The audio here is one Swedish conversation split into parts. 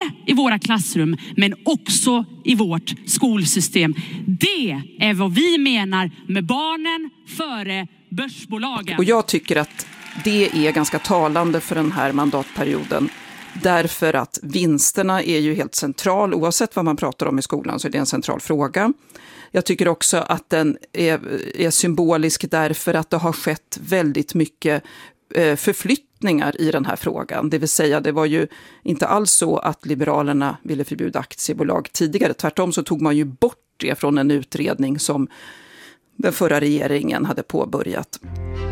i våra klassrum men också i vårt skolsystem. Det är vad vi menar med barnen före börsbolagen. Och jag tycker att det är ganska talande för den här mandatperioden. Därför att vinsterna är ju helt central. Oavsett vad man pratar om i skolan så är det en central fråga. Jag tycker också att den är symbolisk därför att det har skett väldigt mycket förflyttningar i den här frågan. Det vill säga, det var ju inte alls så att Liberalerna ville förbjuda aktiebolag tidigare. Tvärtom så tog man ju bort det från en utredning som den förra regeringen hade påbörjat.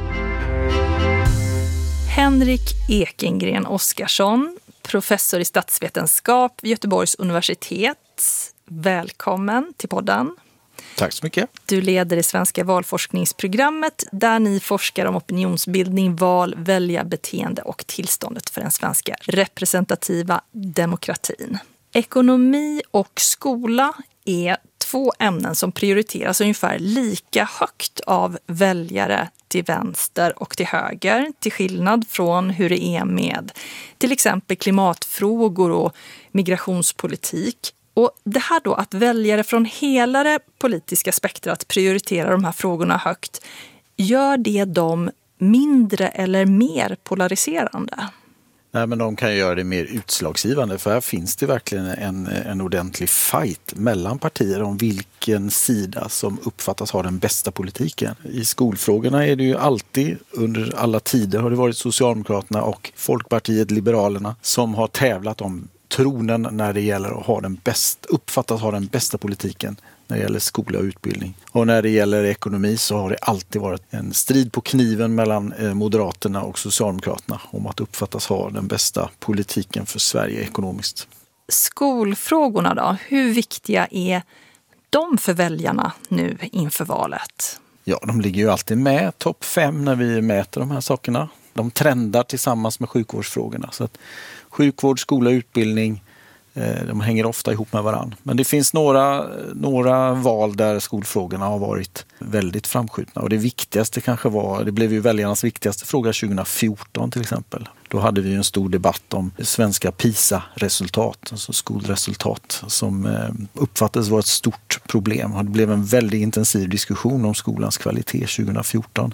Henrik Ekengren Oskarsson, professor i statsvetenskap vid Göteborgs universitet. Välkommen till podden. Tack så mycket. Du leder det svenska valforskningsprogrammet där ni forskar om opinionsbildning, val, väljarbeteende och tillståndet för den svenska representativa demokratin. Ekonomi och skola är 2 ämnen som prioriteras ungefär lika högt av väljare till vänster och till höger, till skillnad från hur det är med till exempel klimatfrågor och migrationspolitik. Och det här då att väljare från hela det politiska spektrat prioriterar de här frågorna högt, gör det dem mindre eller mer polariserande? Nej, men de kan göra det mer utslagsgivande, för här finns det verkligen en ordentlig fight mellan partier om vilken sida som uppfattas ha den bästa politiken. I skolfrågorna är det ju alltid, under alla tider har det varit Socialdemokraterna och Folkpartiet Liberalerna som har tävlat om tronen när det gäller att ha uppfattas ha den bästa politiken när det gäller skola och utbildning. Och när det gäller ekonomi så har det alltid varit en strid på kniven mellan Moderaterna och Socialdemokraterna om att uppfattas ha den bästa politiken för Sverige ekonomiskt. Skolfrågorna då, hur viktiga är de för väljarna nu inför valet? Ja, de ligger ju alltid med topp 5 när vi mäter de här sakerna. De trendar tillsammans med sjukvårdsfrågorna. Så att sjukvård, skola, utbildning, de hänger ofta ihop med varandra. Men det finns några val där skolfrågorna har varit väldigt framskjutna. Och det viktigaste kanske det blev ju väljarnas viktigaste fråga 2014 till exempel. Då hade vi en stor debatt om svenska PISA-resultat, alltså skolresultat, som uppfattades vara ett stort problem. Det blev en väldigt intensiv diskussion om skolans kvalitet 2014.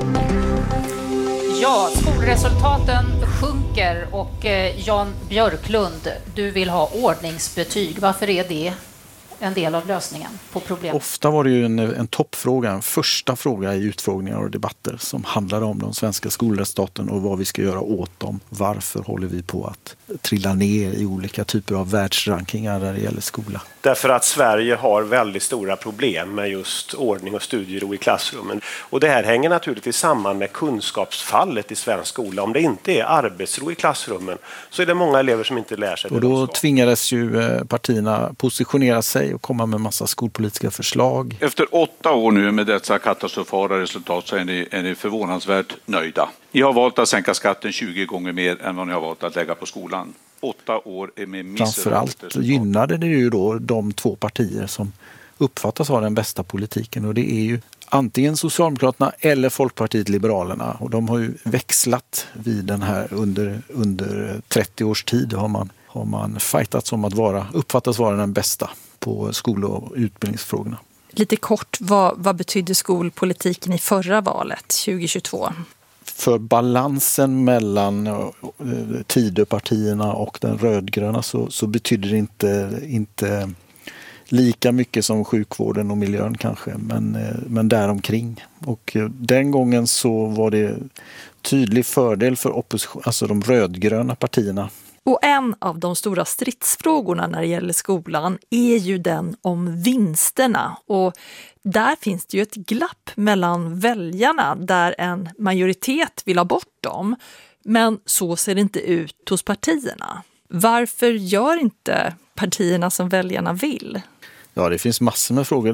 Ja, skolresultaten sjunker och Jan Björklund, du vill ha ordningsbetyg. Varför är det en del av lösningen på problemet? Ofta var det ju en toppfråga, en första fråga i utfrågningar och debatter som handlade om de svenska skolresultaten och vad vi ska göra åt dem. Varför håller vi på att trilla ner i olika typer av världsrankingar när det gäller skola? Därför att Sverige har väldigt stora problem med just ordning och studiero i klassrummen. Och det här hänger naturligtvis samman med kunskapsfallet i svensk skola. Om det inte är arbetsro i klassrummen så är det många elever som inte lär sig. Och då tvingades ju partierna positionera sig och komma med massa skolpolitiska förslag. Efter 8 år nu med dessa katastrofala resultat så är ni förvånansvärt nöjda. Ni har valt att sänka skatten 20 gånger mer än vad ni har valt att lägga på skolan. 8 år är med framförallt gynnade det ju då de 2 partier som uppfattas ha den bästa politiken, och det är ju antingen Socialdemokraterna eller Folkpartiet Liberalerna, och de har ju växlat vid den här under 30 års tid har man fightats om att uppfattas vara den bästa på skol- och utbildningsfrågorna. Lite kort, vad betydde skolpolitiken i förra valet 2022? För balansen mellan Tidöpartierna och den rödgröna så betyder det inte lika mycket som sjukvården och miljön kanske, men däromkring. Och den gången så var det tydlig fördel för opposition, alltså de rödgröna partierna. Och en av de stora stridsfrågorna när det gäller skolan är ju den om vinsterna. Och där finns det ju ett glapp mellan väljarna där en majoritet vill ha bort dem. Men så ser det inte ut hos partierna. Varför gör inte partierna som väljarna vill? Ja, det finns massor med frågor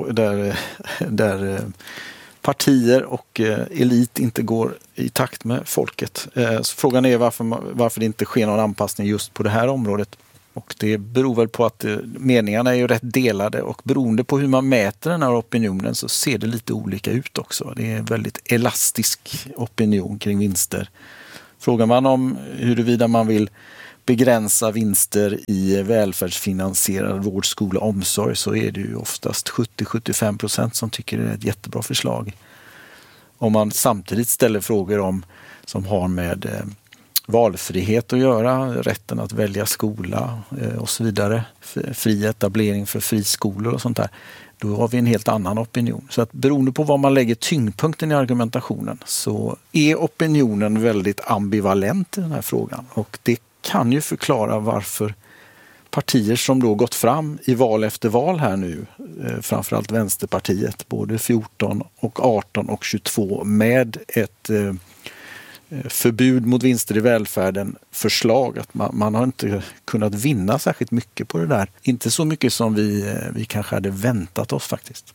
där partier och elit inte går i takt med folket. Så frågan är varför det inte sker någon anpassning just på det här området. Och det beror väl på att meningarna är ju rätt delade, och beroende på hur man mäter den här opinionen så ser det lite olika ut också. Det är en väldigt elastisk opinion kring vinster. Frågar man om huruvida man vill begränsa vinster i välfärdsfinansierad vård, skola och omsorg, så är det ju oftast 70-75% som tycker det är ett jättebra förslag. Om man samtidigt ställer frågor som har med valfrihet att göra, rätten att välja skola och så vidare, fri etablering för friskolor och sånt där, då har vi en helt annan opinion. Så att beroende på var man lägger tyngdpunkten i argumentationen så är opinionen väldigt ambivalent i den här frågan. Och det kan ju förklara varför partier som då gått fram i val efter val här nu, framförallt Vänsterpartiet, både 14 och 18 och 22 med ett förbud mot vinster i välfärden förslag, att man har inte kunnat vinna särskilt mycket på det där. Inte så mycket som vi kanske hade väntat oss faktiskt.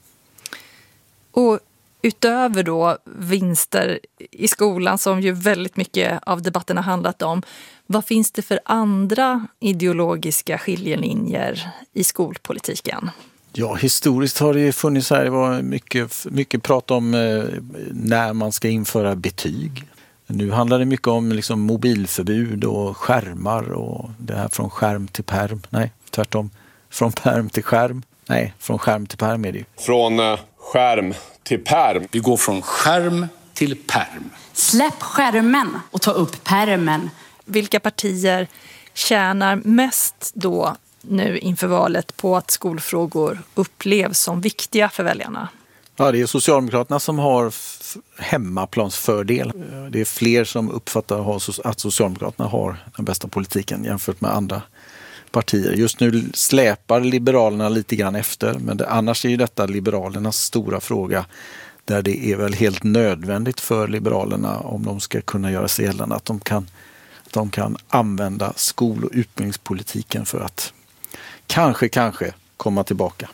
Och utöver då vinster i skolan som ju väldigt mycket av debatten har handlat om, vad finns det för andra ideologiska skiljelinjer i skolpolitiken? Ja, historiskt har det ju funnits här, det var mycket prat om när man ska införa betyg. Nu handlar det mycket om liksom mobilförbud och skärmar och det här från skärm till perm. Nej, tvärtom. Från perm till skärm. Nej, från skärm till perm är det ju. Från skärm till perm. Vi går från skärm till perm. Släpp skärmen och ta upp permen. Vilka partier tjänar mest då nu inför valet på att skolfrågor upplevs som viktiga för väljarna? Ja, det är Socialdemokraterna som har hemmaplansfördel. Det är fler som uppfattar att Socialdemokraterna har den bästa politiken jämfört med andra partier. Just nu släpar Liberalerna lite grann efter, men annars är ju detta Liberalernas stora fråga, där det är väl helt nödvändigt för Liberalerna, om de ska kunna göra sig gällande, att de kan använda skol- och utbildningspolitiken för att kanske komma tillbaka.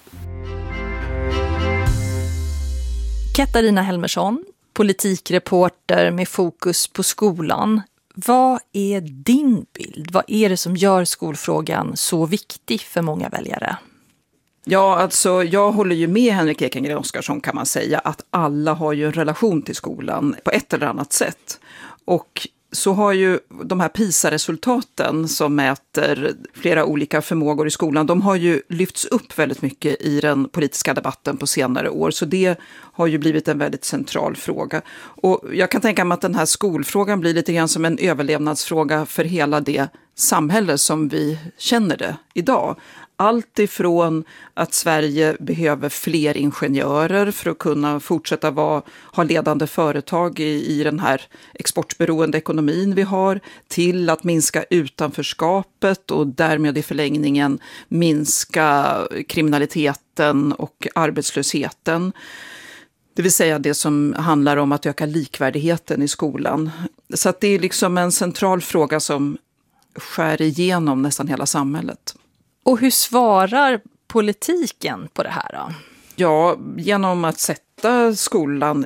Katarina Helmersson, politikreporter med fokus på skolan. Vad är din bild? Vad är det som gör skolfrågan så viktig för många väljare? Ja, alltså jag håller ju med Henrik Ekengren Oskarsson, kan man säga, att alla har ju en relation till skolan på ett eller annat sätt. Och så har ju de här PISA-resultaten som mäter flera olika förmågor i skolan, de har ju lyfts upp väldigt mycket i den politiska debatten på senare år. Så det har ju blivit en väldigt central fråga. Och jag kan tänka mig att den här skolfrågan blir lite grann som en överlevnadsfråga för hela det samhälle som vi känner det idag. Allt ifrån att Sverige behöver fler ingenjörer för att kunna fortsätta ha ledande företag i den här exportberoende ekonomin vi har, till att minska utanförskapet och därmed i förlängningen minska kriminaliteten och arbetslösheten. Det vill säga det som handlar om att öka likvärdigheten i skolan. Så att det är liksom en central fråga som skär igenom nästan hela samhället. Och hur svarar politiken på det här då? Ja, genom att sätta skolan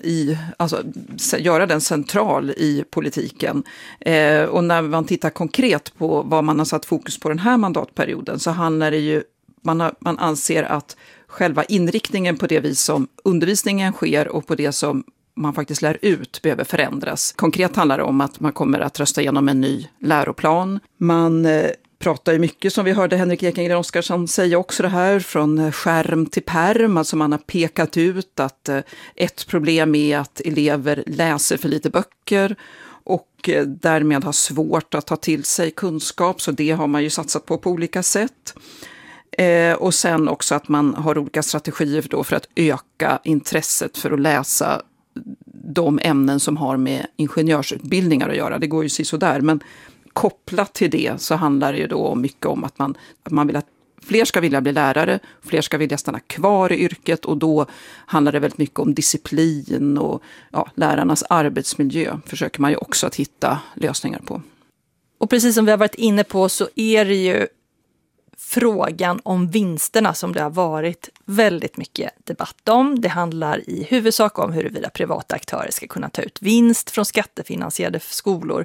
göra den central i politiken. Och när man tittar konkret på vad man har satt fokus på den här mandatperioden, så handlar det ju, man anser att själva inriktningen på det vis som undervisningen sker och på det som man faktiskt lär ut behöver förändras. Konkret handlar det om att man kommer att rösta igenom en ny läroplan. Man pratar ju mycket, som vi hörde Henrik Ekengren Oskarsson säga också, det här från skärm till perm. Alltså man har pekat ut att ett problem är att elever läser för lite böcker och därmed har svårt att ta till sig kunskap. Så det har man ju satsat på olika sätt. Och sen också att man har olika strategier då för att öka intresset för att läsa de ämnen som har med ingenjörsutbildningar att göra. Det går ju sådär, men kopplat till det så handlar det ju då mycket om att man vill att fler ska vilja bli lärare, fler ska vilja stanna kvar i yrket, och då handlar det väldigt mycket om disciplin och lärarnas arbetsmiljö försöker man ju också att hitta lösningar på. Och precis som vi har varit inne på så är det ju frågan om vinsterna som det har varit väldigt mycket debatt om. Det handlar i huvudsak om huruvida privata aktörer ska kunna ta ut vinst från skattefinansierade skolor.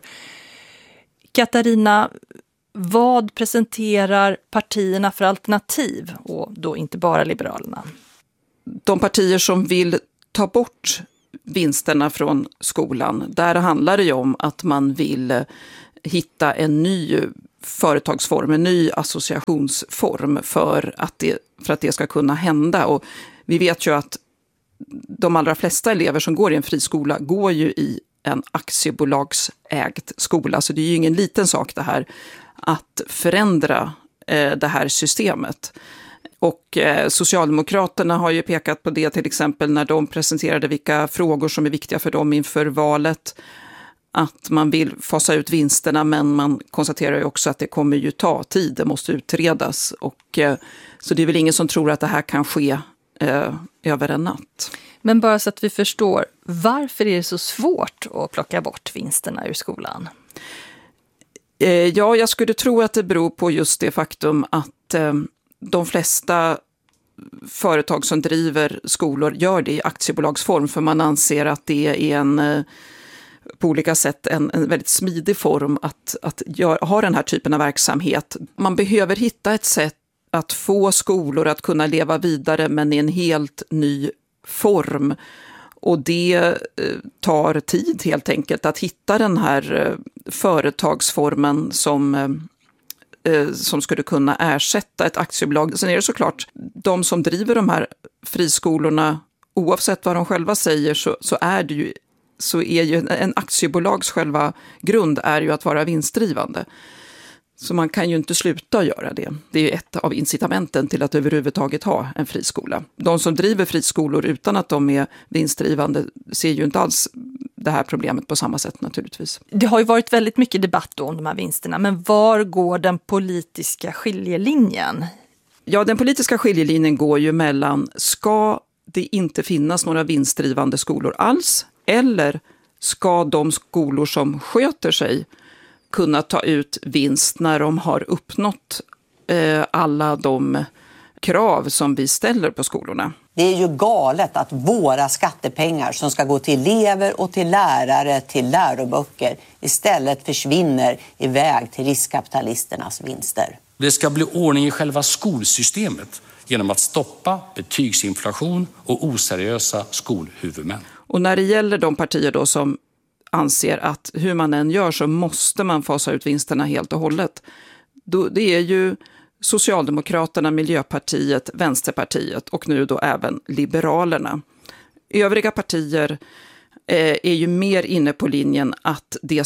Katarina, vad presenterar partierna för alternativ, och då inte bara Liberalerna? De partier som vill ta bort vinsterna från skolan, där handlar det ju om att man vill hitta en ny företagsform, en ny associationsform för att det ska kunna hända. Och vi vet ju att de allra flesta elever som går i en friskola går ju i en aktiebolagsägd skola. Så det är ju ingen liten sak det här att förändra det här systemet. Och Socialdemokraterna har ju pekat på det till exempel när de presenterade vilka frågor som är viktiga för dem inför valet. Att man vill fasa ut vinsterna, men man konstaterar ju också att det kommer ju ta tid, det måste utredas. Och, så det är väl ingen som tror att det här kan ske över en natt. Men bara så att vi förstår, varför är det så svårt att plocka bort vinsterna ur skolan? Ja, jag skulle tro att det beror på just det faktum att de flesta företag som driver skolor gör det i aktiebolagsform, för man anser att det är på olika sätt en väldigt smidig form att ha den här typen av verksamhet. Man behöver hitta ett sätt att få skolor att kunna leva vidare, men i en helt ny form. Och det tar tid helt enkelt att hitta den här företagsformen som skulle kunna ersätta ett aktiebolag. Sen är det såklart, de som driver de här friskolorna, oavsett vad de själva säger, så är ju en aktiebolags själva grund är ju att vara vinstdrivande. Så man kan ju inte sluta göra det. Det är ju ett av incitamenten till att överhuvudtaget ha en friskola. De som driver friskolor utan att de är vinstdrivande ser ju inte alls det här problemet på samma sätt naturligtvis. Det har ju varit väldigt mycket debatt då om de här vinsterna, men var går den politiska skiljelinjen? Ja, den politiska skiljelinjen går ju mellan, ska det inte finnas några vinstdrivande skolor alls, eller ska de skolor som sköter sig kunna ta ut vinst när de har uppnått alla de krav som vi ställer på skolorna? Det är ju galet att våra skattepengar som ska gå till elever och till lärare, till läroböcker, istället försvinner iväg till riskkapitalisternas vinster. Det ska bli ordning i själva skolsystemet genom att stoppa betygsinflation och oseriösa skolhuvudmän. Och när det gäller de partier då som anser att hur man än gör så måste man fasa ut vinsterna helt och hållet, det är ju Socialdemokraterna, Miljöpartiet, Vänsterpartiet och nu då även Liberalerna. Övriga partier är ju mer inne på linjen att det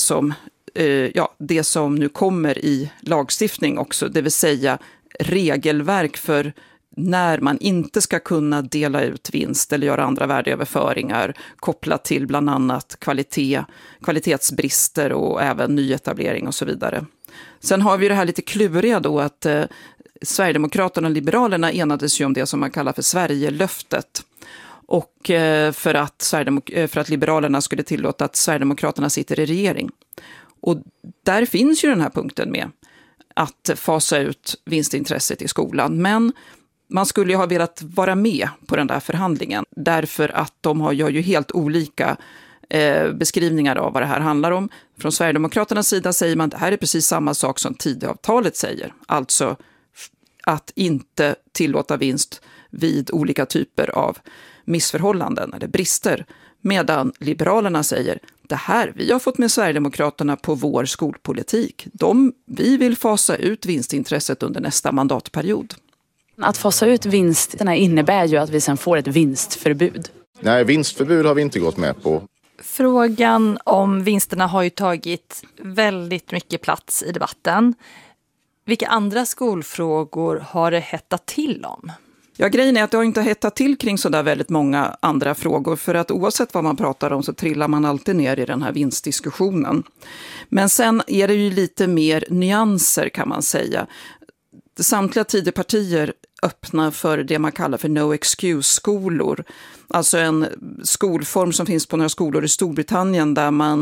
som nu kommer i lagstiftning också, det vill säga regelverk för när man inte ska kunna dela ut vinst eller göra andra värdeöverföringar kopplat till bland annat kvalitetsbrister och även nyetablering och så vidare. Sen har vi det här lite kluriga då att Sverigedemokraterna och Liberalerna enades ju om det som man kallar för Sverigelöftet. Och för att Liberalerna skulle tillåta att Sverigedemokraterna sitter i regering. Och där finns ju den här punkten med att fasa ut vinstintresset i skolan. Men man skulle ju ha velat vara med på den där förhandlingen därför att de gör ju helt olika beskrivningar av vad det här handlar om. Från Sverigedemokraternas sida säger man att det här är precis samma sak som Tidöavtalet säger. Alltså att inte tillåta vinst vid olika typer av missförhållanden eller brister. Medan Liberalerna säger det här, vi har fått med Sverigedemokraterna på vår skolpolitik. Vi vill fasa ut vinstintresset under nästa mandatperiod. Att fasa ut vinsterna innebär ju att vi sen får ett vinstförbud. Nej, vinstförbud har vi inte gått med på. Frågan om vinsterna har ju tagit väldigt mycket plats i debatten. Vilka andra skolfrågor har det hettat till om? Ja, grejen är att det har inte hettat till kring så där väldigt många andra frågor. För att oavsett vad man pratar om så trillar man alltid ner i den här vinstdiskussionen. Men sen är det ju lite mer nyanser kan man säga. Samtliga Tidöpartier öppnar för det man kallar för no excuse-skolor. Alltså en skolform som finns på några skolor i Storbritannien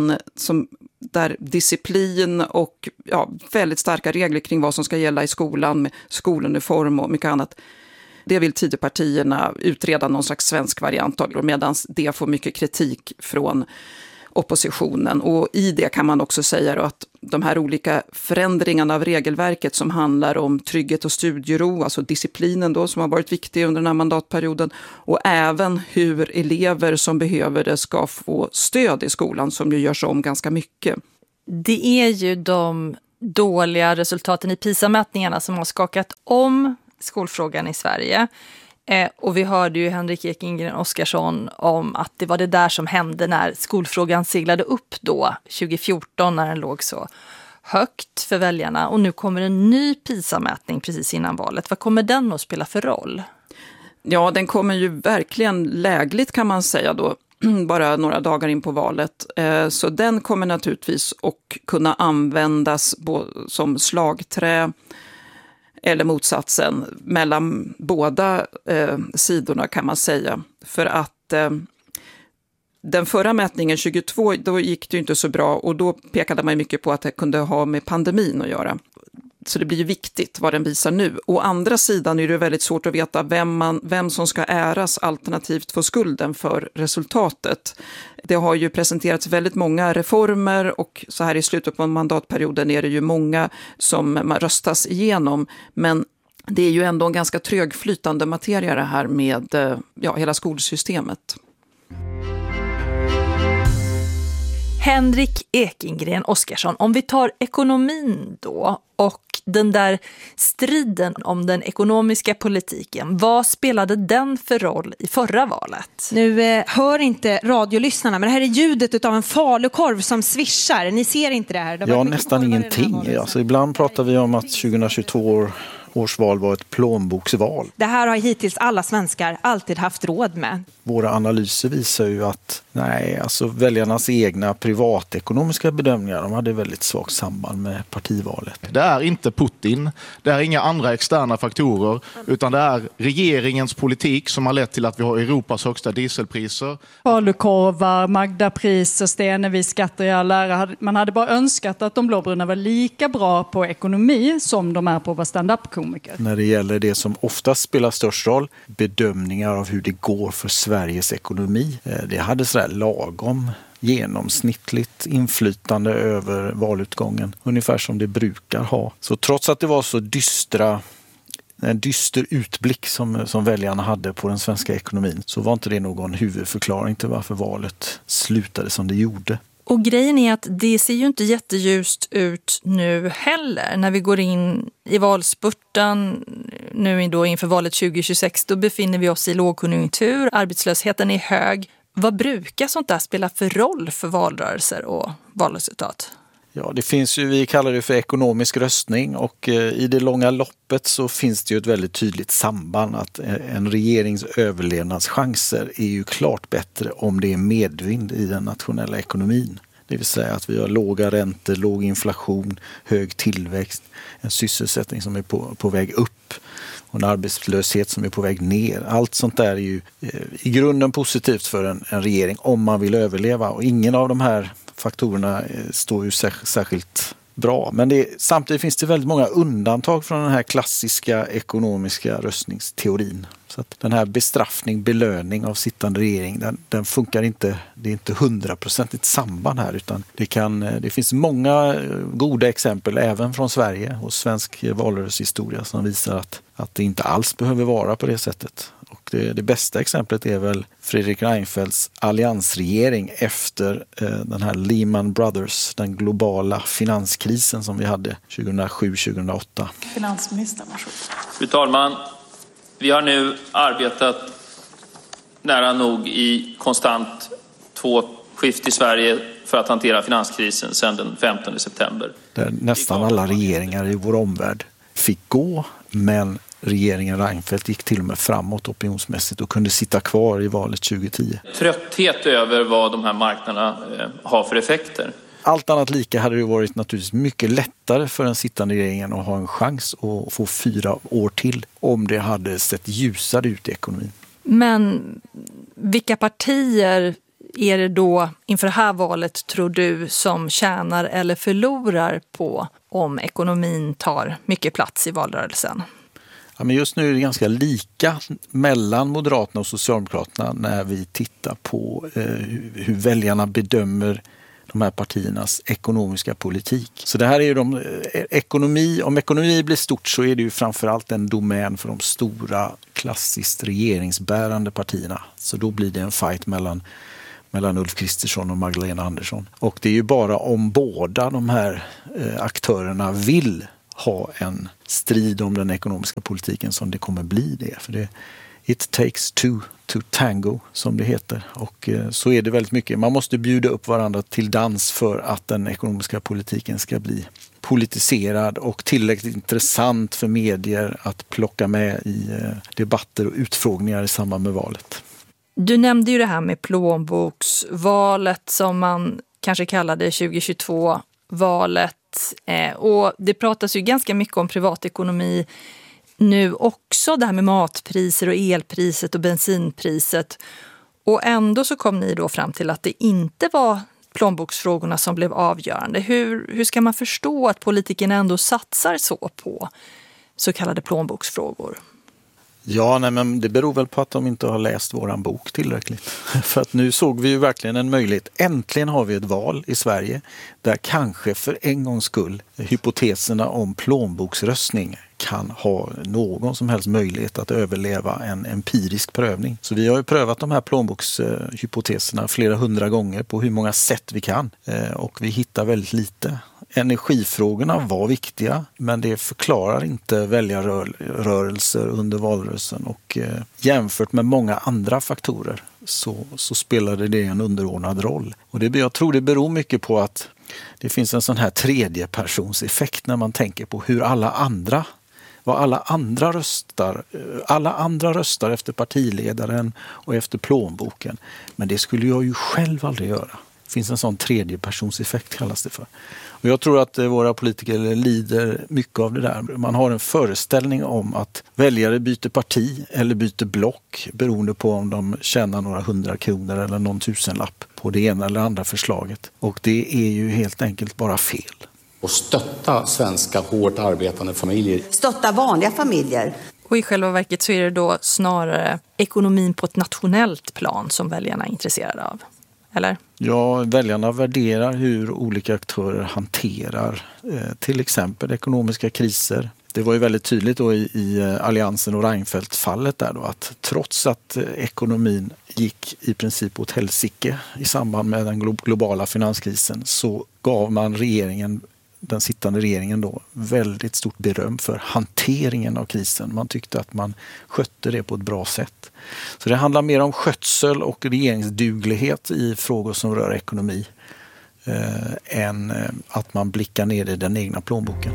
där disciplin och väldigt starka regler kring vad som ska gälla i skolan med skoluniform och mycket annat. Det vill Tidöpartierna utreda någon slags svensk variant av, medan det får mycket kritik från oppositionen. Och i det kan man också säga då att de här olika förändringarna av regelverket som handlar om trygghet och studiero, alltså disciplinen då som har varit viktig under den här mandatperioden, och även hur elever som behöver det ska få stöd i skolan som ju görs om ganska mycket. Det är ju de dåliga resultaten i PISA-mätningarna som har skakat om skolfrågan i Sverige. Och vi hörde ju Henrik Ekengren Oskarsson om att det var det där som hände när skolfrågan seglade upp då 2014 när den låg så högt för väljarna. Och nu kommer en ny PISA-mätning precis innan valet. Vad kommer den att spela för roll? Ja, den kommer ju verkligen lägligt kan man säga då, bara några dagar in på valet. Så den kommer naturligtvis att kunna användas som slagträ eller motsatsen mellan båda sidorna kan man säga. För att den förra mätningen 22, då gick det ju inte så bra och då pekade man mycket på att det kunde ha med pandemin att göra. Så det blir ju viktigt vad den visar nu. Å andra sidan är det väldigt svårt att veta vem som ska äras alternativt få skulden för resultatet. Det har ju presenterats väldigt många reformer och så här i slutet på mandatperioden är det ju många som man röstas igenom. Men det är ju ändå en ganska trögflytande materia det här med hela skolsystemet. Henrik Ekengren Oskarsson, om vi tar ekonomin då och den där striden om den ekonomiska politiken, vad spelade den för roll i förra valet? Nu hör inte radiolyssnarna, men det här är ljudet av en falukorv som svischar. Ni ser inte det här? Ja, nästan ingenting. Alltså, ibland pratar vi om att 2022 års val var ett plånboksval. Det här har hittills alla svenskar alltid haft råd med. Våra analyser visar ju att väljarnas egna privatekonomiska bedömningar, de hade väldigt svagt samband med partivalet. Det är inte Putin, det är inga andra externa faktorer, utan det är regeringens politik som har lett till att vi har Europas högsta dieselpriser. Falukorvar, Magdapriser, Stenevi-skatter i all ära. Man hade bara önskat att de blåbruna var lika bra på ekonomi som de är på att vara stand-up-komiker. När det gäller det som oftast spelar störst roll, bedömningar av hur det går för Sveriges ekonomi, det hade sådär lagom genomsnittligt inflytande över valutgången, ungefär som det brukar ha. Så trots att det var så en dyster utblick som väljarna hade på den svenska ekonomin, så var inte det någon huvudförklaring till varför valet slutade som det gjorde. Och grejen är att det ser ju inte jätteljust ut nu heller. När vi går in i valspurten nu då inför valet 2026, då befinner vi oss i lågkonjunktur, arbetslösheten är hög. Vad brukar sånt där spela för roll för valrörelser och valresultat? Ja, det finns ju, vi kallar det för ekonomisk röstning, och i det långa loppet så finns det ju ett väldigt tydligt samband att en regerings överlevnadschanser är ju klart bättre om det är medvind i den nationella ekonomin. Det vill säga att vi har låga räntor, låg inflation, hög tillväxt, en sysselsättning som är på väg upp och en arbetslöshet som är på väg ner. Allt sånt där är ju i grunden positivt för en regering om man vill överleva, och ingen av de här faktorerna står ju särskilt bra. Men samtidigt finns det väldigt många undantag från den här klassiska ekonomiska röstningsteorin. Så att den här belöning av sittande regering, den funkar inte. Det är inte 100% samband här, utan det finns många goda exempel även från Sverige och svensk valrörelsehistoria som visar att det inte alls behöver vara på det sättet. Och det bästa exemplet är väl Fredrik Reinfeldts alliansregering efter den här Lehman Brothers, den globala finanskrisen som vi hade 2007-2008. Finansministern, varsågod. Fru talman, vi har nu arbetat nära nog i konstant tvåskift i Sverige för att hantera finanskrisen sedan den 15 september. Där nästan alla regeringar i vår omvärld fick gå, men regeringen Reinfeldt gick till och med framåt opinionsmässigt och kunde sitta kvar i valet 2010. Trötthet över vad de här marknaderna har för effekter. Allt annat lika hade det varit naturligtvis mycket lättare för den sittande regeringen att ha en chans att få 4 år till om det hade sett ljusare ut i ekonomin. Men vilka partier är det då inför det här valet, tror du, som tjänar eller förlorar på om ekonomin tar mycket plats i valrörelsen? Ja, men just nu är det ganska lika mellan Moderaterna och Socialdemokraterna när vi tittar på hur väljarna bedömer de här partiernas ekonomiska politik. Så det här är ju om ekonomi blir stort så är det ju framförallt en domän för de stora klassiskt regeringsbärande partierna. Så då blir det en fight mellan mellan Ulf Kristersson och Magdalena Andersson. Och det är ju bara om båda de här aktörerna vill ha en strid om den ekonomiska politiken som det kommer bli det. För it takes two to tango, som det heter. Och så är det väldigt mycket. Man måste bjuda upp varandra till dans för att den ekonomiska politiken ska bli politiserad och tillräckligt intressant för medier att plocka med i debatter och utfrågningar i samband med valet. Du nämnde ju det här med plånboksvalet som man kanske kallade 2022-valet. Och det pratas ju ganska mycket om privatekonomi nu också, det här med matpriser och elpriset och bensinpriset. Och ändå så kom ni då fram till att det inte var plånboksfrågorna som blev avgörande. Hur ska man förstå att politikerna ändå satsar så på så kallade plånboksfrågor? Ja, men det beror väl på att de inte har läst våran bok tillräckligt. För att nu såg vi ju verkligen en möjlighet. Äntligen har vi ett val i Sverige där kanske för en gångs skull hypoteserna om plånboksröstning kan ha någon som helst möjlighet att överleva en empirisk prövning. Så vi har ju prövat de här plånbokshypoteserna flera 100 gånger på hur många sätt vi kan. Och vi hittar väldigt lite. Energifrågorna var viktiga, men det förklarar inte väljarrörelser under valrörelsen. Och jämfört med många andra faktorer så spelade det en underordnad roll. Och jag tror det beror mycket på att det finns en sån här tredjepersonseffekt när man tänker på hur vad alla andra röstar. Alla andra röstar efter partiledaren och efter plånboken. Men det skulle jag ju själv aldrig göra. Det finns en sån tredjepersonseffekt kallas det för. Och jag tror att våra politiker lider mycket av det där. Man har en föreställning om att väljare byter parti eller byter block beroende på om de tjänar några 100 kronor eller någon tusenlapp på det ena eller andra förslaget. Och det är ju helt enkelt bara fel. Och stötta svenska hårt arbetande familjer. Stötta vanliga familjer. Och i själva verket så är det då snarare ekonomin på ett nationellt plan som väljarna är intresserade av. Eller? Ja, väljarna värderar hur olika aktörer hanterar till exempel ekonomiska kriser. Det var ju väldigt tydligt då i Alliansen och Reinfeldt-fallet där då att trots att ekonomin gick i princip åt helsike i samband med den globala finanskrisen så gav man den sittande regeringen då väldigt stort beröm för hanteringen av krisen. Man tyckte att man skötte det på ett bra sätt. Så det handlar mer om skötsel och regeringsduglighet i frågor som rör ekonomi än att man blickar ner i den egna plånboken.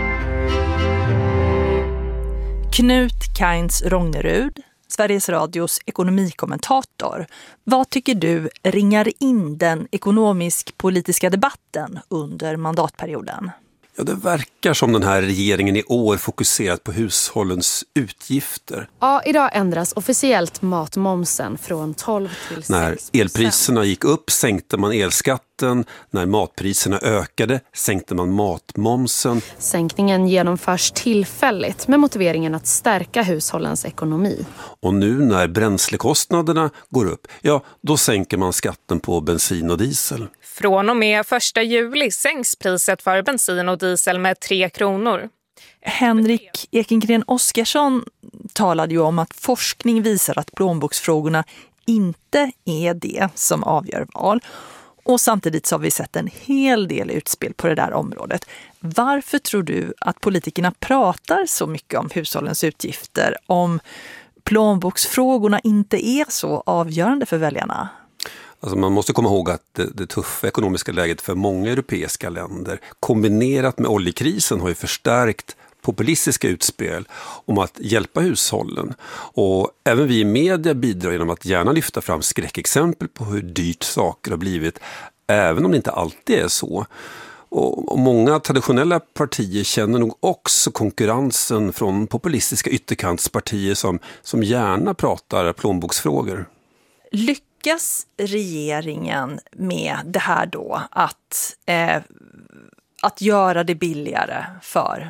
Knut Kainz Rognerud, Sveriges Radios ekonomikommentator. Vad tycker du ringar in den ekonomisk-politiska debatten under mandatperioden? Ja, det verkar som den här regeringen i år fokuserat på hushållens utgifter. Ja, idag ändras officiellt matmomsen från 12 till 6%. När elpriserna gick upp sänkte man elskatten. När matpriserna ökade sänkte man matmomsen. Sänkningen genomförs tillfälligt med motiveringen att stärka hushållens ekonomi. Och nu när bränslekostnaderna går upp, ja, då sänker man skatten på bensin och diesel. Från och med 1 juli sänks priset för bensin och diesel med 3 kronor. Henrik Ekengren Oskarsson talade ju om att forskning visar att plånboksfrågorna inte är det som avgör val. Och samtidigt så har vi sett en hel del utspel på det där området. Varför tror du att politikerna pratar så mycket om hushållens utgifter om plånboksfrågorna inte är så avgörande för väljarna? Alltså man måste komma ihåg att det tuffa ekonomiska läget för många europeiska länder kombinerat med oljekrisen har ju förstärkt populistiska utspel om att hjälpa hushållen. Och även vi i media bidrar genom att gärna lyfta fram skräckexempel på hur dyrt saker har blivit, även om det inte alltid är så. Och många traditionella partier känner nog också konkurrensen från populistiska ytterkantspartier som gärna pratar plånboksfrågor. Lyckas regeringen med det här då att göra det billigare för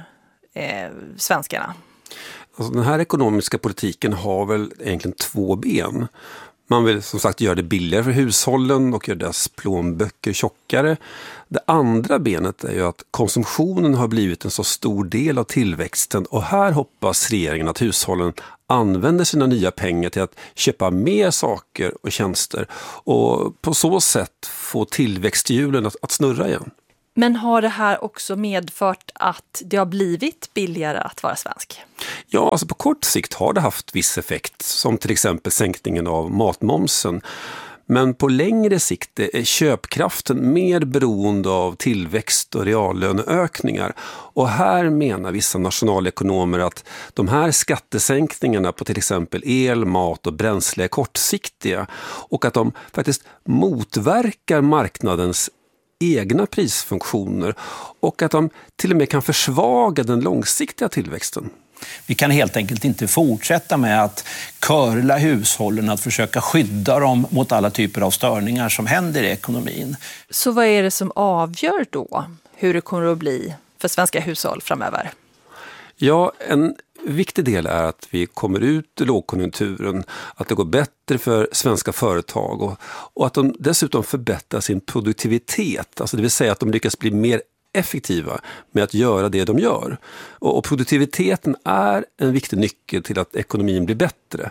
svenskarna? Alltså den här ekonomiska politiken har väl egentligen 2 ben. Man vill som sagt göra det billigare för hushållen och göra deras plånböcker tjockare. Det andra benet är ju att konsumtionen har blivit en så stor del av tillväxten och här hoppas regeringen att hushållen använder sina nya pengar till att köpa mer saker och tjänster och på så sätt få tillväxthjulen att snurra igen. Men har det här också medfört att det har blivit billigare att vara svensk? Ja, alltså på kort sikt har det haft viss effekt, som till exempel sänkningen av matmomsen. Men på längre sikt är köpkraften mer beroende av tillväxt och reallöneökningar. Och här menar vissa nationalekonomer att de här skattesänkningarna på till exempel el, mat och bränsle är kortsiktiga och att de faktiskt motverkar marknadens egna prisfunktioner och att de till och med kan försvaga den långsiktiga tillväxten. Vi kan helt enkelt inte fortsätta med att körla hushållen, att försöka skydda dem mot alla typer av störningar som händer i ekonomin. Så vad är det som avgör då hur det kommer att bli för svenska hushåll framöver? Ja, en viktig del är att vi kommer ut ur lågkonjunkturen, att det går bättre för svenska företag och att de dessutom förbättrar sin produktivitet. Alltså det vill säga att de lyckas bli mer effektiva med att göra det de gör. Och produktiviteten är en viktig nyckel till att ekonomin blir bättre.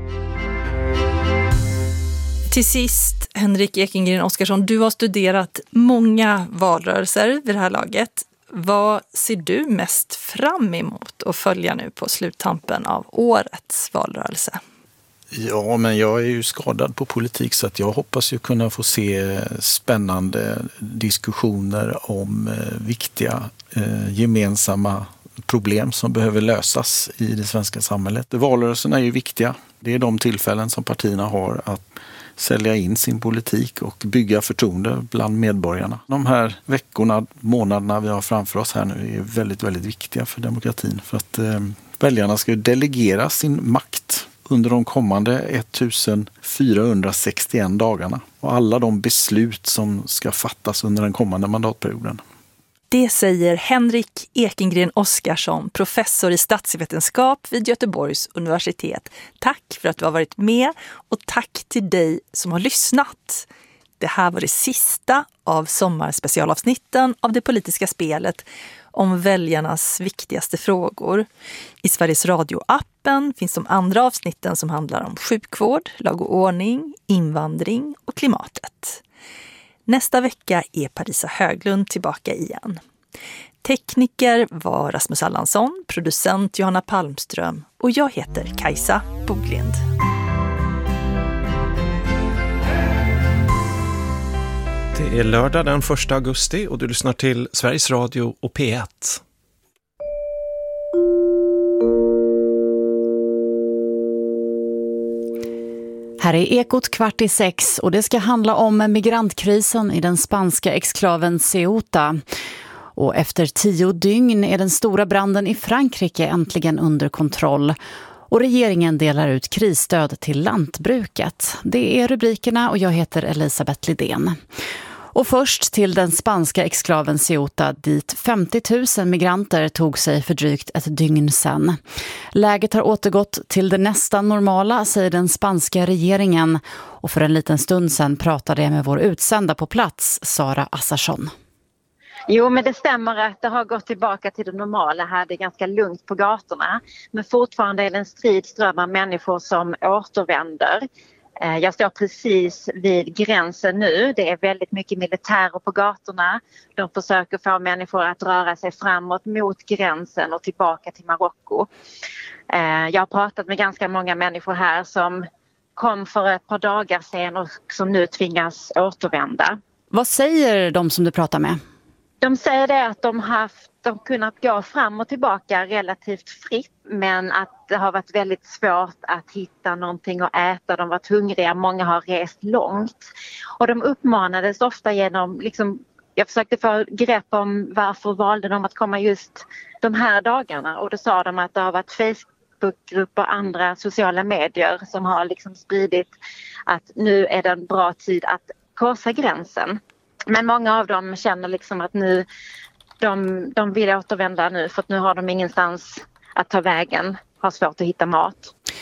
Till sist, Henrik Ekengren Oskarsson, du har studerat många valrörelser vid det här laget. Vad ser du mest fram emot att följa nu på sluttampen av årets valrörelse? Ja, men jag är ju skadad på politik så att jag hoppas ju kunna få se spännande diskussioner om viktiga gemensamma problem som behöver lösas i det svenska samhället. Valrörelserna är ju viktiga. Det är de tillfällen som partierna har att sälja in sin politik och bygga förtroende bland medborgarna. De här veckorna, månaderna vi har framför oss här nu är väldigt, väldigt viktiga för demokratin. För att väljarna ska ju delegera sin makt under de kommande 1461 dagarna och alla de beslut som ska fattas under den kommande mandatperioden. Det säger Henrik Ekengren Oskarsson, professor i statsvetenskap vid Göteborgs universitet. Tack för att du har varit med och tack till dig som har lyssnat. Det här var det sista av sommarspecialavsnitten av Det politiska spelet om väljarnas viktigaste frågor. I Sveriges Radio-appen finns de andra avsnitten som handlar om sjukvård, lag och ordning, invandring och klimatet. Nästa vecka är Parisa Höglund tillbaka igen. Tekniker var Rasmus Allansson, producent Johanna Palmström och jag heter Kajsa Boglind. Det är lördag den 1 augusti och du lyssnar till Sveriges Radio och P1. Här är Ekot 5:15 och det ska handla om migrantkrisen i den spanska exklaven Ceuta. Och efter 10 dygn är den stora branden i Frankrike äntligen under kontroll. Och regeringen delar ut krisstöd till lantbruket. Det är rubrikerna och jag heter Elisabeth Lidén. Och först till den spanska exklaven Ceuta dit 50 000 migranter tog sig för drygt ett dygn sedan. Läget har återgått till det nästan normala, säger den spanska regeringen. Och för en liten stund sedan pratade jag med vår utsända på plats, Sara Assarsson. Jo, men det stämmer att det har gått tillbaka till det normala här. Det är ganska lugnt på gatorna. Men fortfarande är det en strid ström av människor som återvänder. Jag står precis vid gränsen nu. Det är väldigt mycket militärer på gatorna. De försöker få människor att röra sig framåt mot gränsen och tillbaka till Marocko. Jag har pratat med ganska många människor här som kom för ett par dagar sedan och som nu tvingas återvända. Vad säger de som du pratar med? De säger det att de kunnat gå fram och tillbaka relativt fritt, men att det har varit väldigt svårt att hitta någonting att äta. De har varit hungriga, många har rest långt. Och de uppmanades ofta genom, jag försökte få grepp om varför valde de att komma just de här dagarna. Och då sa de att det har varit Facebookgrupper och andra sociala medier som har spridit att nu är det en bra tid att korsa gränsen. Men många av dem känner att nu de vill återvända nu för att nu har de ingenstans att ta vägen, har svårt att hitta mat.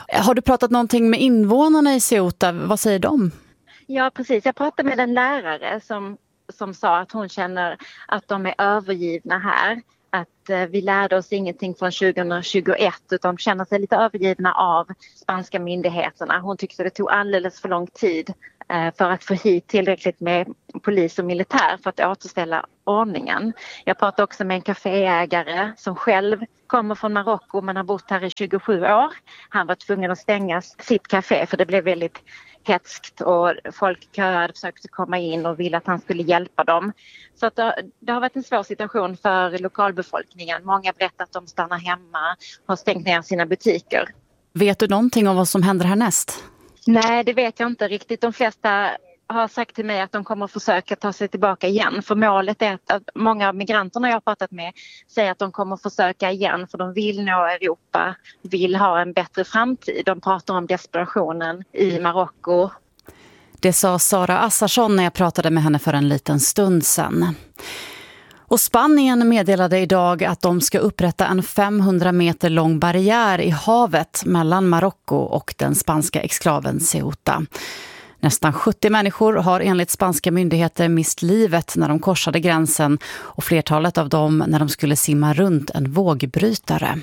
Har du pratat någonting med invånarna i Ceuta? Vad säger de? Ja, precis. Jag pratade med en lärare som sa att hon känner att de är övergivna här. Att vi lärde oss ingenting från 2021 utan känner sig lite övergivna av spanska myndigheterna. Hon tyckte det tog alldeles för lång tid för att få hit tillräckligt med polis och militär för att återställa ordningen. Jag pratade också med en kaféägare som själv kommer från Marocko men har bott här i 27 år. Han var tvungen att stänga sitt café för det blev väldigt hetskt och folk köade, försökte komma in och ville att han skulle hjälpa dem. Så att det har varit en svår situation för lokalbefolkningen. Många berättar att de stannar hemma, har stängt ner sina butiker. Vet du någonting om vad som händer härnäst? Nej, det vet jag inte riktigt. De flesta har sagt till mig att de kommer att försöka ta sig tillbaka igen. För målet är att många av migranterna jag har pratat med säger att de kommer att försöka igen. För de vill nå Europa, vill ha en bättre framtid. De pratar om desperationen i Marocko. Det sa Sara Assarsson när jag pratade med henne för en liten stund sedan. Och Spanien meddelade idag att de ska upprätta en 500 meter lång barriär i havet mellan Marocko och den spanska exklaven Ceuta. Nästan 70 människor har enligt spanska myndigheter mist livet när de korsade gränsen och flertalet av dem när de skulle simma runt en vågbrytare.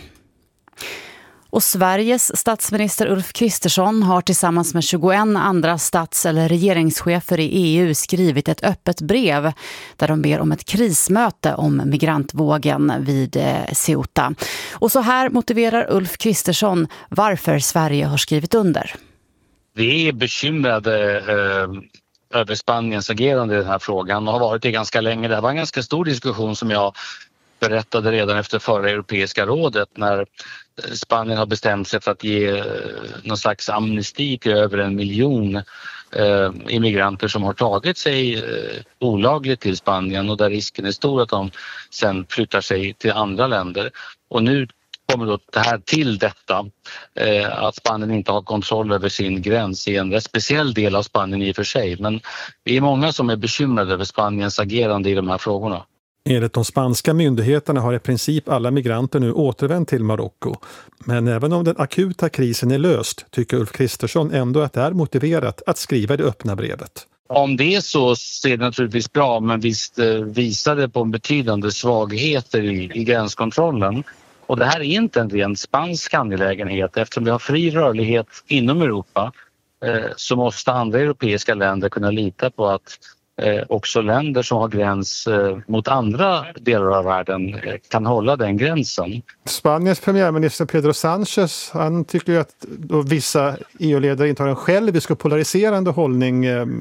Och Sveriges statsminister Ulf Kristersson har tillsammans med 21 andra stats- eller regeringschefer i EU skrivit ett öppet brev där de ber om ett krismöte om migrantvågen vid Ceuta. Och så här motiverar Ulf Kristersson varför Sverige har skrivit under. Vi är bekymrade över Spaniens agerande i den här frågan och har varit det ganska länge. Det här var en ganska stor diskussion som jag berättade redan efter förra Europeiska rådet när Spanien har bestämt sig för att ge någon slags amnesti till över 1 miljon immigranter som har tagit sig olagligt till Spanien och där risken är stor att de sen flyttar sig till andra länder. Och nu kommer då det här till detta att Spanien inte har kontroll över sin gräns i en rätt speciell del av Spanien i och för sig. Men vi är många som är bekymrade över Spaniens agerande i de här frågorna. Enligt de spanska myndigheterna har i princip alla migranter nu återvänt till Marocko. Men även om den akuta krisen är löst tycker Ulf Kristersson ändå att det är motiverat att skriva det öppna brevet. Om det är så är det naturligtvis bra, men visst visar det på betydande svagheter i gränskontrollen. Och det här är inte en ren spansk angelägenhet. Eftersom vi har fri rörlighet inom Europa så måste andra europeiska länder kunna lita på att också länder som har gräns mot andra delar av världen kan hålla den gränsen. Spaniens premiärminister Pedro Sánchez, han tycker ju att vissa EU-ledare intar en självisk och polariserande hållning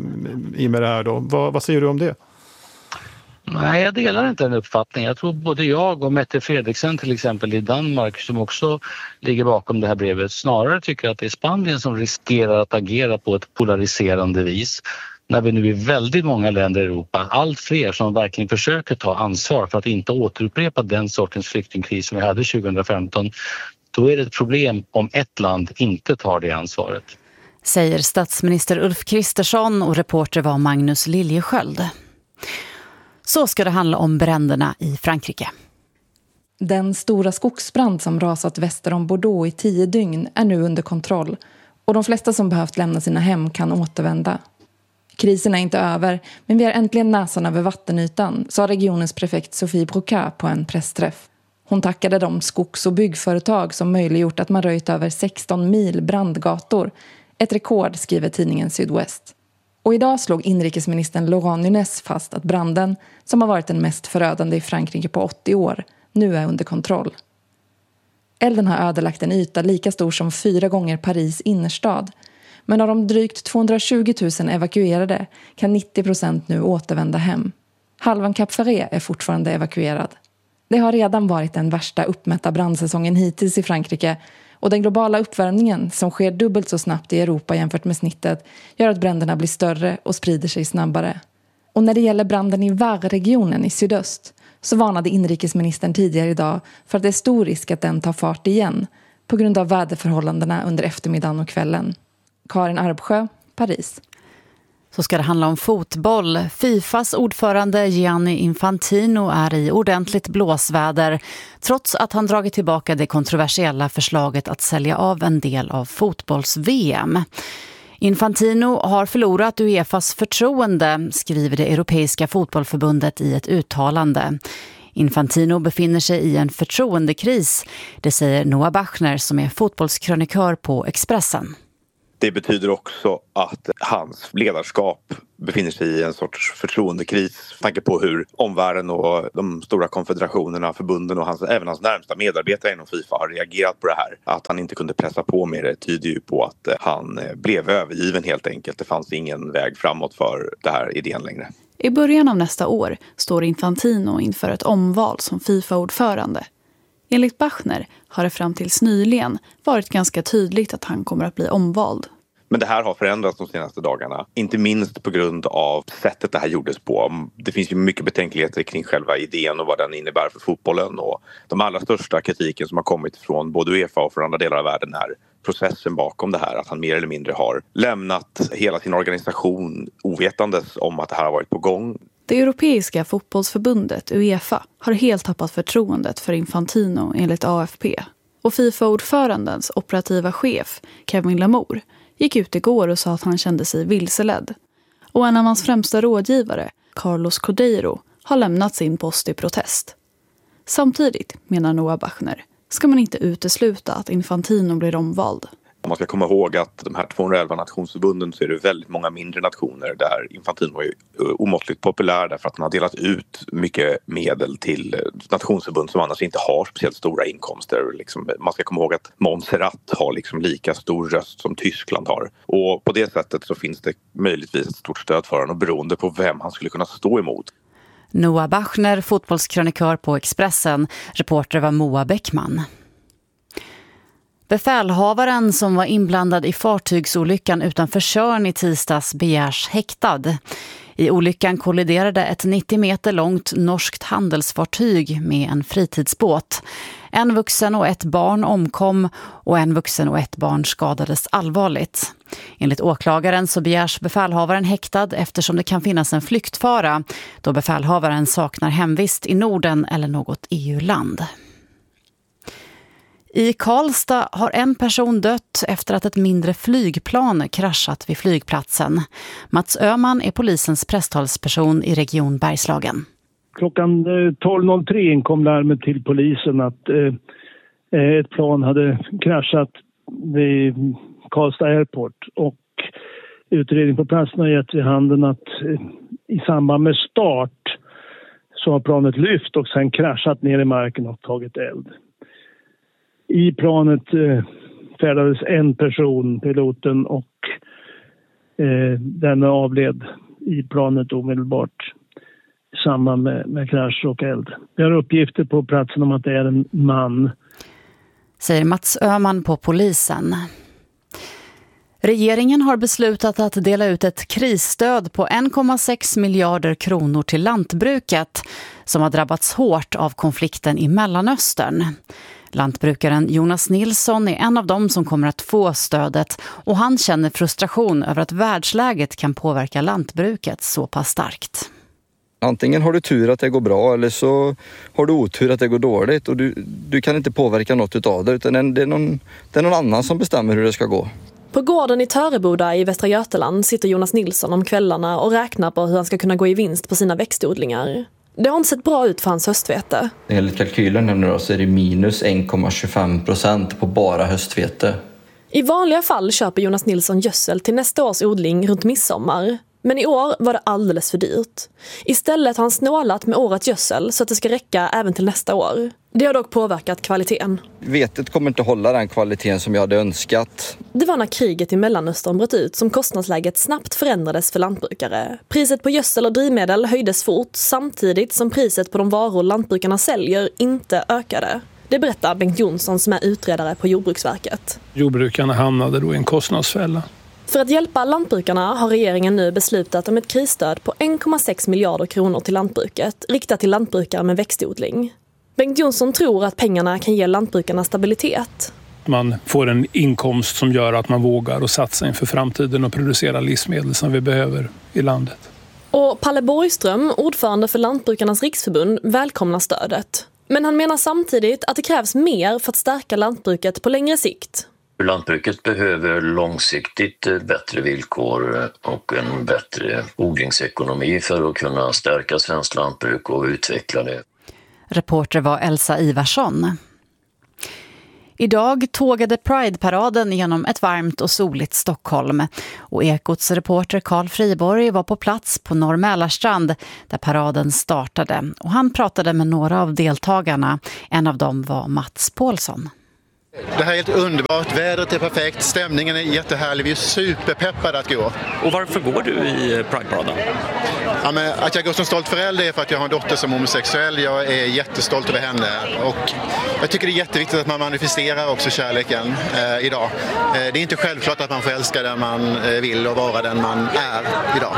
i med det här då. Vad säger du om det? Nej, jag delar inte den uppfattningen. Jag tror både jag och Mette Frederiksen till exempel i Danmark som också ligger bakom det här brevet snarare tycker att det är Spanien som riskerar att agera på ett polariserande vis. När vi nu är väldigt många länder i Europa, allt fler som verkligen försöker ta ansvar för att inte återupprepa den sortens flyktingkris som vi hade 2015, då är det ett problem om ett land inte tar det ansvaret. Säger statsminister Ulf Kristersson och reporter var Magnus Liljesköld. Så ska det handla om bränderna i Frankrike. Den stora skogsbrand som rasat väster om Bordeaux i 10 dygn är nu under kontroll och de flesta som behövt lämna sina hem kan återvända. Krisen är inte över, men vi har äntligen näsan över vattenytan, sa regionens prefekt Sophie Broca på en pressträff. Hon tackade de skogs- och byggföretag som möjliggjort att man röjt över 16 mil brandgator. Ett rekord, skriver tidningen Sydwest. Och idag slog inrikesministern Laurent Nunez fast att branden, som har varit den mest förödande i Frankrike på 80 år, nu är under kontroll. Elden har ödelagt en yta lika stor som 4 gånger Paris innerstad. Men av de drygt 220 000 evakuerade kan 90% nu återvända hem. Halvan Cap Ferret är fortfarande evakuerad. Det har redan varit den värsta uppmätta brandsäsongen hittills i Frankrike och den globala uppvärmningen som sker dubbelt så snabbt i Europa jämfört med snittet gör att bränderna blir större och sprider sig snabbare. Och när det gäller branden i Var-regionen i sydöst så varnade inrikesministern tidigare idag för att det är stor risk att den tar fart igen på grund av väderförhållandena under eftermiddagen och kvällen. Karin Arbsjö, Paris. Så ska det handla om fotboll. Fifas ordförande Gianni Infantino är i ordentligt blåsväder trots att han dragit tillbaka det kontroversiella förslaget att sälja av en del av fotbolls-VM. Infantino har förlorat UEFAs förtroende, skriver det Europeiska fotbollförbundet i ett uttalande. Infantino befinner sig i en förtroendekris, det säger Noah Bachner som är fotbollskrönikör på Expressen. Det betyder också att hans ledarskap befinner sig i en sorts förtroendekris. Med tanke på hur omvärlden och de stora konfederationerna, förbunden och även hans närmsta medarbetare inom FIFA har reagerat på det här. Att han inte kunde pressa på med det tyder ju på att han blev övergiven helt enkelt. Det fanns ingen väg framåt för det här idén längre. I början av nästa år står Infantino inför ett omval som FIFA-ordförande. Enligt Bachner har det fram tills nyligen varit ganska tydligt att han kommer att bli omvald. Men det här har förändrats de senaste dagarna. Inte minst på grund av sättet det här gjordes på. Det finns ju mycket betänkligheter kring själva idén och vad den innebär för fotbollen. Och de allra största kritiken som har kommit från både UEFA och från andra delar av världen är processen bakom det här. Att han mer eller mindre har lämnat hela sin organisation ovetandes om att det här har varit på gång. Det europeiska fotbollsförbundet UEFA har helt tappat förtroendet för Infantino enligt AFP. Och FIFA-ordförandens operativa chef Kevin Lamour gick ut igår och sa att han kände sig vilseledd. Och en av hans främsta rådgivare, Carlos Cordeiro, har lämnat sin post i protest. Samtidigt, menar Noah Bachner, ska man inte utesluta att Infantino blir omvald. Man ska komma ihåg att de här 211 nationsförbunden så är det väldigt många mindre nationer där Infantino är omåttligt populär därför att han har delat ut mycket medel till nationsförbund som annars inte har speciellt stora inkomster. Man ska komma ihåg att Montserrat har lika stor röst som Tyskland har. Och på det sättet så finns det möjligtvis ett stort stöd för honom beroende på vem han skulle kunna stå emot. Noah Bachner, fotbollskrönikör på Expressen. Reporter var Moa Bäckman. Befälhavaren som var inblandad i fartygsolyckan utanför Tjörn i tisdags begärs häktad. I olyckan kolliderade ett 90 meter långt norskt handelsfartyg med en fritidsbåt. En vuxen och ett barn omkom och en vuxen och ett barn skadades allvarligt. Enligt åklagaren så begärs befälhavaren häktad eftersom det kan finnas en flyktfara då befälhavaren saknar hemvist i Norden eller något EU-land. I Karlstad har en person dött efter att ett mindre flygplan kraschat vid flygplatsen. Mats Öhman är polisens presstalsperson i Region Bergslagen. Klockan 12.03 inkom larmet till polisen att ett plan hade kraschat vid Karlstad Airport. Och utredning på platsen har gett vid handen att i samband med start så har planet lyft och sen kraschat ner i marken och tagit eld. I planet färdades en person, piloten, och den avled i planet omedelbart i samband med krasch och eld. Vi har uppgifter på platsen om att det är en man. Säger Mats Öhman på polisen. Regeringen har beslutat att dela ut ett krisstöd på 1,6 miljarder kronor till lantbruket som har drabbats hårt av konflikten i Mellanöstern. Lantbrukaren Jonas Nilsson är en av dem som kommer att få stödet och han känner frustration över att världsläget kan påverka lantbruket så pass starkt. Antingen har du tur att det går bra eller så har du otur att det går dåligt och du kan inte påverka något utav det utan det är någon annan som bestämmer hur det ska gå. På gården i Töreboda i Västra Götaland sitter Jonas Nilsson om kvällarna och räknar på hur han ska kunna gå i vinst på sina växtodlingar. Det har inte sett bra ut för hans höstvete. Enligt kalkylen nu då, så är det minus 1,25% på bara höstvete. I vanliga fall köper Jonas Nilsson gödsel till nästa års odling runt midsommar. Men i år var det alldeles för dyrt. Istället har han snålat med årets gödsel så att det ska räcka även till nästa år. Det har dock påverkat kvaliteten. Vetet kommer inte hålla den kvaliteten som jag hade önskat. Det var när kriget i Mellanöstern bröt ut som kostnadsläget snabbt förändrades för lantbrukare. Priset på gödsel och drivmedel höjdes fort samtidigt som priset på de varor lantbrukarna säljer inte ökade. Det berättar Bengt Jonsson som är utredare på Jordbruksverket. Jordbrukarna hamnade då i en kostnadsfälla. För att hjälpa lantbrukarna har regeringen nu beslutat om ett krisstöd på 1,6 miljarder kronor till lantbruket, riktat till lantbrukare med växtodling. Bengt Jonsson tror att pengarna kan ge lantbrukarna stabilitet. att man får en inkomst som gör att man vågar och satsa inför framtiden och producera livsmedel som vi behöver i landet. Och Palle Borgström, ordförande för Lantbrukarnas riksförbund, välkomnar stödet. Men han menar samtidigt att det krävs mer för att stärka lantbruket på längre sikt. Lantbruket behöver långsiktigt bättre villkor och en bättre odlingsekonomi för att kunna stärka svenskt lantbruk och utveckla det. Reporter var Elsa Ivarsson. Idag tågade Pride-paraden genom ett varmt och soligt Stockholm. Och Ekots reporter Carl Friborg var på plats på Norr Mälarstrand där paraden startade. Och han pratade med några av deltagarna. En av dem var Mats Paulsson. Det här är helt underbart, vädret är perfekt, stämningen är jättehärlig, vi är superpeppade att gå. Och varför går du i Pride-paraden? Ja, men att jag går som stolt förälder är för att jag har en dotter som homosexuell. Jag är jättestolt över henne och jag tycker det är jätteviktigt att man manifesterar också kärleken idag. Det är inte självklart att man får älska den man vill och vara den man är idag.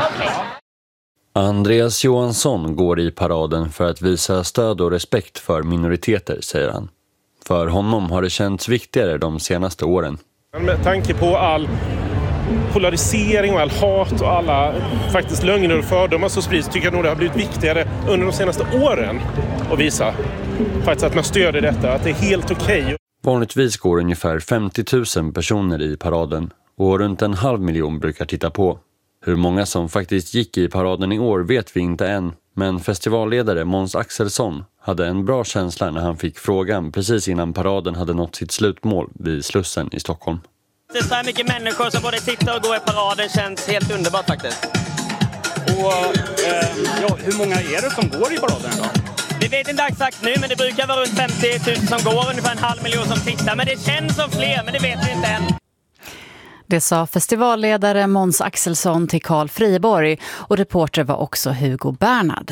Andreas Johansson går i paraden för att visa stöd och respekt för minoriteter, säger han. För honom har det känts viktigare de senaste åren. Med tanke på all polarisering och all hat och alla faktiskt lögner och fördomar som sprids tycker jag nog det har blivit viktigare under de senaste åren att visa faktiskt att man stöder detta, att det är helt okej. Vanligtvis går ungefär 50 000 personer i paraden och runt 500 000 brukar titta på. Hur många som faktiskt gick i paraden i år vet vi inte än, men festivalledare Måns Axelsson hade en bra känsla när han fick frågan precis innan paraden hade nått sitt slutmål vid Slussen i Stockholm. Det är så här mycket människor som både tittar och går i paraden, känns helt underbart faktiskt. Och hur många är det som går i paraden då? Vi vet inte exakt nu, men det brukar vara runt 50 000 som går, ungefär 500 000 som tittar. Men det känns som fler, men det vet vi inte än. Det sa festivalledare Måns Axelsson till Carl Friborg och reporter var också Hugo Bernhard.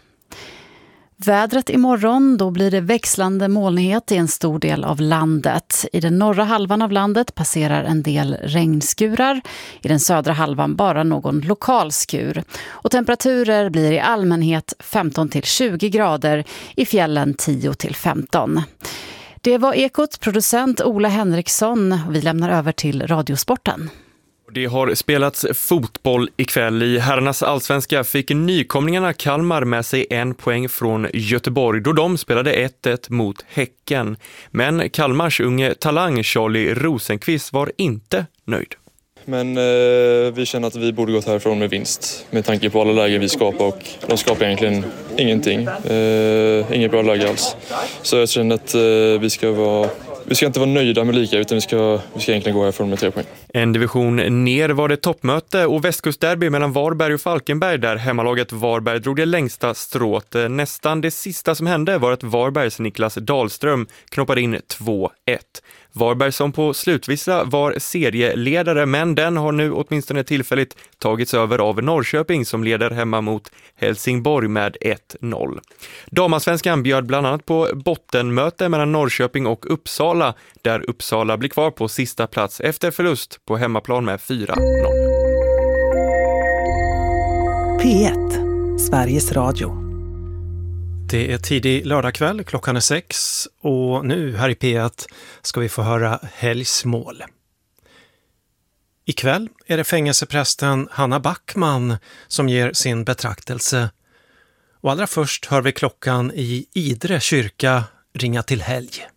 Vädret imorgon, då blir det växlande molnighet i en stor del av landet. I den norra halvan av landet passerar en del regnskurar. I den södra halvan bara någon lokal skur. Och temperaturer blir i allmänhet 15-20 grader, i fjällen 10-15. Det var Ekots producent Ola Henriksson. Vi lämnar över till Radiosporten. Det har spelats fotboll ikväll. I herrarnas allsvenska fick nykomlingarna Kalmar med sig 1 poäng från Göteborg då de spelade 1-1 mot Häcken. Men Kalmars unge talang Charlie Rosenqvist var inte nöjd. Men vi känner att vi borde gått härifrån med vinst med tanke på alla lägen vi skapar och de skapar egentligen ingenting. Inget bra läge alls. Så jag känner att vi ska inte vara nöjda med lika utan vi ska egentligen gå härifrån med 3 poäng. En division ner var det toppmöte och västkustderby mellan Varberg och Falkenberg där hemmalaget Varberg drog det längsta strået. Nästan det sista som hände var att Varbergs Niklas Dahlström knoppade in 2-1. Varberg som på slutvissa var serieledare men den har nu åtminstone tillfälligt tagits över av Norrköping som leder hemma mot Helsingborg med 1-0. Damansvenskan bjöd bland annat på bottenmöte mellan Norrköping och Uppsala där Uppsala blir kvar på sista plats efter förlust på hemmaplan med 4-0. P1, Sveriges Radio. Det är tidig lördagkväll, klockan är 6 och nu här i P1 ska vi få höra helgsmål. Ikväll är det fängelseprästen Hanna Backman som ger sin betraktelse. Och allra först hör vi klockan i Idre kyrka ringa till helg.